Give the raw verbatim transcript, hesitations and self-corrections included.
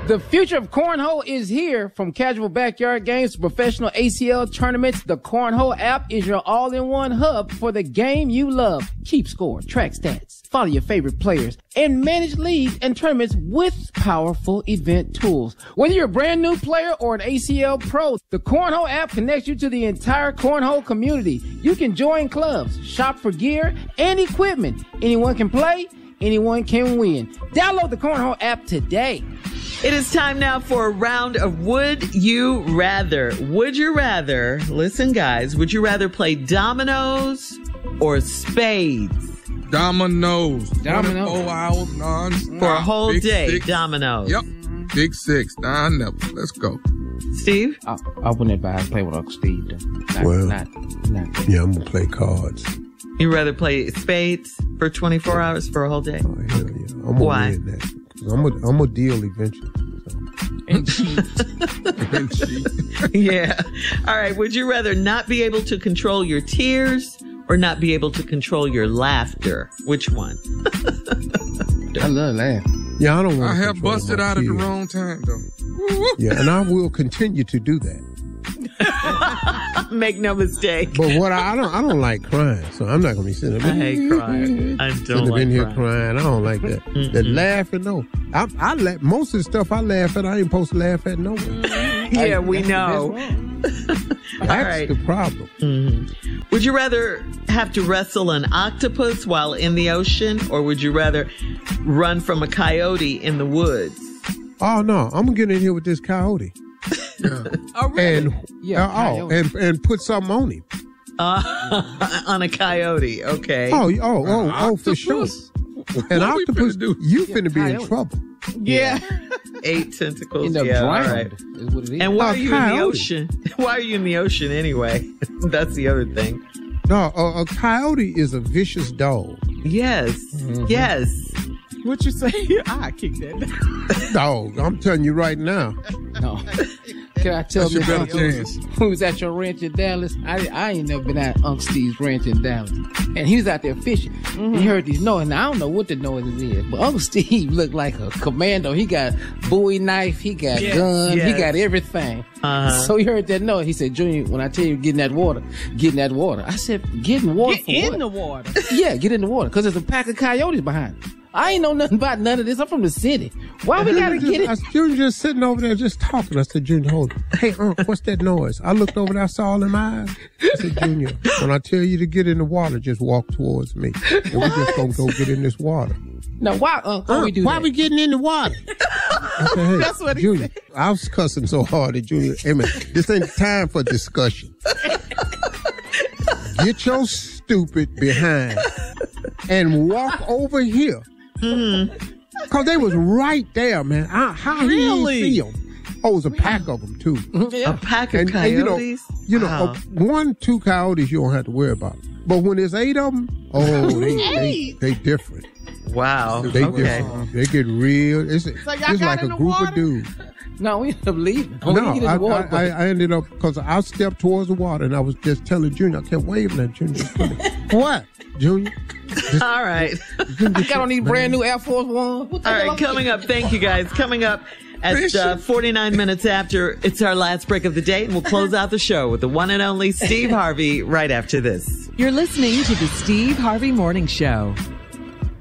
The future of cornhole is here. From casual backyard games to professional A C L tournaments, the Cornhole app is your all-in-one hub for the game you love. Keep score, track stats, follow your favorite players, and manage leagues and tournaments with powerful event tools. Whether you're a brand new player or an A C L pro, the Cornhole app connects you to the entire cornhole community. You can join clubs, shop for gear and equipment. Anyone can play, anyone can win. Download the Cornhole app today. It is time now for a round of Would You Rather. Would you rather, listen guys, would you rather play dominoes or spades? Dominoes. Dominoes. Four hours non-stop. For a whole Big day, six. dominoes. Yep. Big six. Nah, never. Let's go. Steve? I, I wouldn't advise play with Uncle Steve, though. Not, Well, not, not. Yeah, I'm going to play cards. You rather play spades for twenty-four hours for a whole day? Oh, hell yeah. I'm going to Why? win that. 'Cause I'm going I'm to deal eventually. So. And cheat. And cheat. Yeah. All right. Would you rather not be able to control your tears or not be able to control your laughter? Which one? I love laughing. Yeah, I don't want I to have busted out at the wrong time, though. Yeah, and I will continue to do that. Make no mistake. But what I, I don't I don't like crying, so I'm not going to be sitting I there. hate crying. I Sitting don't up like in here crying. crying. I don't like that. The laughing, no. I, I laugh. Most of the stuff I laugh at, I ain't supposed to laugh at no one. Yeah, we That's- know. that's wrong. All That's right. the problem. Mm-hmm. Would you rather have to wrestle an octopus while in the ocean, or would you rather run from a coyote in the woods? Oh no, I'm gonna get in here with this coyote Oh, really? and Yeah, uh, oh, coyote. and and put something on him. Uh, on a coyote, okay. Oh, oh, oh, oh, for sure. Octopus? An What we octopus, finna do? you finna be in coyote. trouble. Yeah. Eight tentacles. End up Yeah, all drowned, right. is what it is. And why Oh, are you in the coyote. ocean? Why are you in the ocean anyway? That's the other thing. No, a, a coyote is a vicious dog. Yes, Mm-hmm. yes. What you say? I kick that. Dog, I'm telling you right now. No. Can I tell That's your Miss better Uncle chance. who was at your ranch in Dallas? I I ain't never been at Uncle Steve's ranch in Dallas. And he was out there fishing. He heard these noises. Now, I don't know what the noises is, but Uncle Steve looked like a commando. He got Bowie knife, he got Yes, guns, he yes. got everything. Uh-huh. So he heard that noise. He said, Junior, when I tell you get in that water, get in that water. I said, get in water Get for in what? the water. Yeah, get in the water, because there's a pack of coyotes behind it. I ain't know nothing about none of this. I'm from the city. Why we gotta Just- get it? I, Junior just sitting over there just talking. I said, Junior, hold on. Hey, Unc, what's that noise? I looked over there, I saw all in my eyes. I said, Junior, when I tell you to get in the water, just walk towards me. And we're just going to go get in this water. Now, why, uh, why we do Why that? we getting in the water? I said, hey, That's what he Junior, I was cussing so hard at Junior. Hey, man, this ain't time for discussion. Get your stupid behind and walk over here. Because they was right there, man. I, how Really? he didn't see them. Oh, it was a pack of them, too. A pack of And, and, you know, coyotes? you know Wow. uh, one, two coyotes, you don't have to worry about. But when there's eight of them, oh, they, they, they different. Wow. They okay. different. They get real. It's, y'all it's got like in a the group water? of dudes. No, we ended up leaving. When No, we get in I, the water, I, I ended up, because I stepped towards the water and I was just telling Junior, I kept waving at Junior. What? Junior? All right. I got on these brand new Air Force One. What the All hell right, I'm coming up, thank you guys. Coming up at uh, forty-nine minutes after, it's our last break of the day, and we'll close out the show with the one and only Steve Harvey right after this. You're listening to the Steve Harvey Morning Show.